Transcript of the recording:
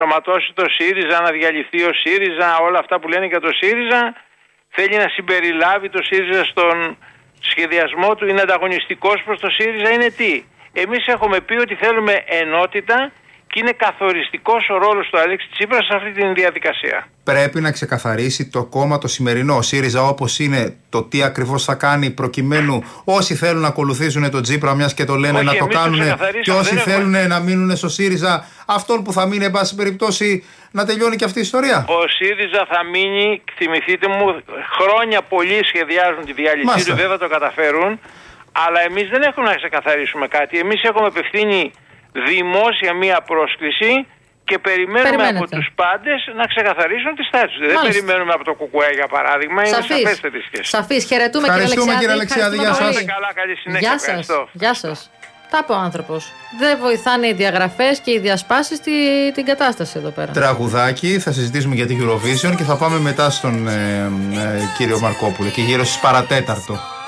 ενσωματώσει το ΣΥΡΙΖΑ, να διαλυθεί ο ΣΥΡΙΖΑ, όλα αυτά που λένε για το ΣΥΡΙΖΑ. Θέλει να συμπεριλάβει το ΣΥΡΙΖΑ στον σχεδιασμό του, είναι ανταγωνιστικός προς το ΣΥΡΙΖΑ, είναι τι. Εμείς έχουμε πει ότι θέλουμε ενότητα και είναι καθοριστικός ο ρόλος του Αλέξη Τσίπρα σε αυτή τη διαδικασία. Πρέπει να ξεκαθαρίσει το κόμμα το σημερινό, ο ΣΥΡΙΖΑ, όπως είναι, το τι ακριβώς θα κάνει προκειμένου όσοι θέλουν να ακολουθήσουν τον Τσίπρα, μιας και το λένε, όχι, να το κάνουν, και όσοι θέλουν να μείνουν στο ΣΥΡΙΖΑ, αυτόν που θα μείνει, εν πάση περιπτώσει, να τελειώνει και αυτή η ιστορία. Ο ΣΥΡΙΖΑ θα μείνει, θυμηθείτε μου, χρόνια πολλοί σχεδιάζουν τη διάλυσή του, βέβαια το καταφέρουν, αλλά εμείς δεν έχουμε να ξεκαθαρίσουμε κάτι. Εμείς έχουμε απευθύνει δημόσια μία πρόσκληση και περιμένουμε από τους πάντες να ξεκαθαρίσουν τις θέσεις τους. Δεν περιμένουμε από το ΚΚΕ, για παράδειγμα, είναι σαφέστερη σχέση. Σαφής. Χαιρετούμε, κύριε Αλεξιάδη. Γεια σας. Καλά, καλή συνέχεια. Γεια σας. Τα είπε ο άνθρωπος. Δεν βοηθάνε οι διαγραφές και οι διασπάσεις την κατάσταση εδώ πέρα. Τραγουδάκι, θα συζητήσουμε για την Eurovision και θα πάμε μετά στον κύριο Μαρκόπουλο και γύρω στις παρατέταρτο.